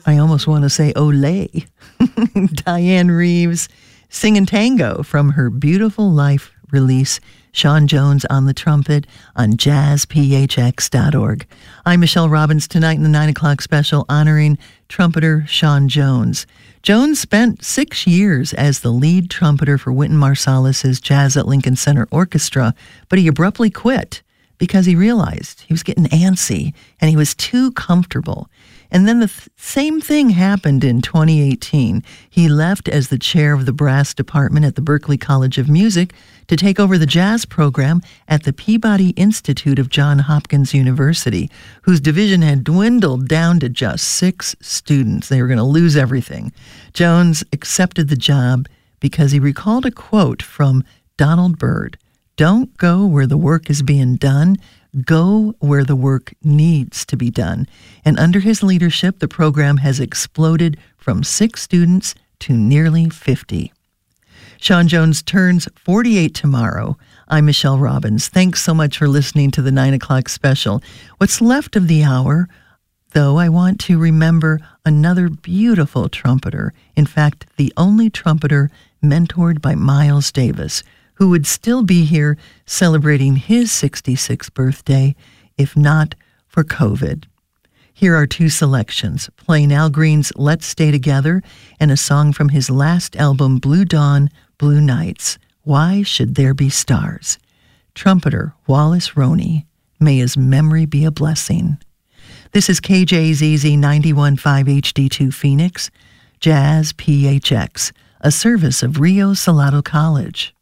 I almost want to say Olay. Diane Reeves singing tango from her Beautiful Life release, Sean Jones on the trumpet on jazzphx.org. I'm Michelle Robbins, tonight in the 9 o'clock special honoring trumpeter Sean Jones. Jones spent 6 years as the lead trumpeter for Wynton Marsalis's Jazz at Lincoln Center Orchestra, but he abruptly quit because he realized he was getting antsy and he was too comfortable. And then the same thing happened in 2018. He left as the chair of the brass department at the Berklee College of Music to take over the jazz program at the Peabody Institute of Johns Hopkins University, whose division had dwindled down to just 6 students. They were going to lose everything. Jones accepted the job because he recalled a quote from Donald Byrd: "Don't go where the work is being done. Go where the work needs to be done." And under his leadership, the program has exploded from 6 students to nearly 50. Sean Jones turns 48 tomorrow. I'm Michelle Robbins. Thanks so much for listening to the 9 o'clock special. What's left of the hour, though, I want to remember another beautiful trumpeter. In fact, the only trumpeter mentored by Miles Davis, who would still be here celebrating his 66th birthday, if not for COVID. Here are 2 selections, playing Al Green's Let's Stay Together and a song from his last album, Blue Dawn, Blue Nights, Why Should There Be Stars? Trumpeter Wallace Roney, may his memory be a blessing. This is KJZZ 91.5 HD2 Phoenix, Jazz PHX, a service of Rio Salado College.